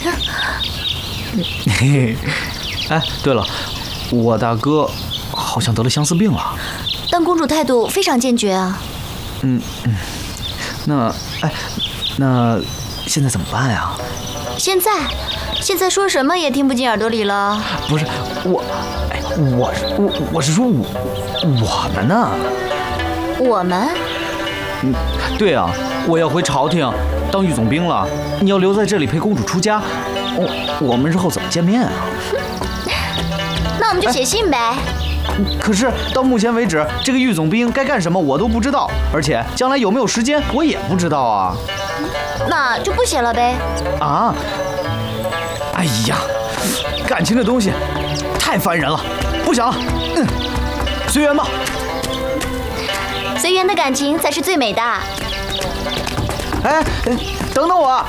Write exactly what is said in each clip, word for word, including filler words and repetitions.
嘿嘿，哎，对了，我大哥好像得了相思病了。 但公主态度非常坚决啊。 嗯嗯，那哎，那现在怎么办呀？ 现在，现在说什么也听不进耳朵里了。 不是我，哎，我我我是说我我们呢？ 我们？ 嗯，对啊，我要回朝廷当御总兵了。你要留在这里陪公主出家，我我们日后怎么见面啊？ 那我们就写信呗。 可是到目前为止，这个御总兵该干什么我都不知道，而且将来有没有时间我也不知道啊。 那就不写了呗。 啊！哎呀，感情这东西太烦人了，不想了。嗯，随缘吧。 随缘的感情才是最美的。 哎，等等我。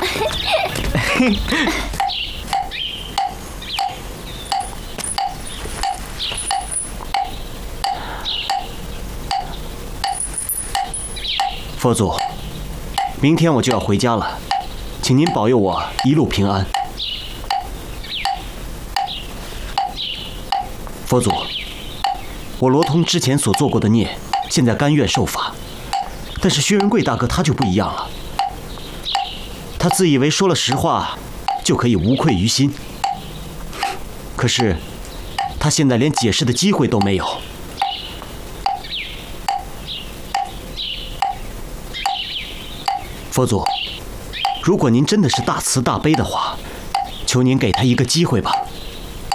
佛祖，明天我就要回家了，请您保佑我一路平安。佛祖，我罗通之前所做过的孽，现在甘愿受罚，但是薛仁贵大哥他就不一样了，他自以为说了实话就可以无愧于心，可是他现在连解释的机会都没有。佛祖，如果您真的是大慈大悲的话，求您给他一个机会吧。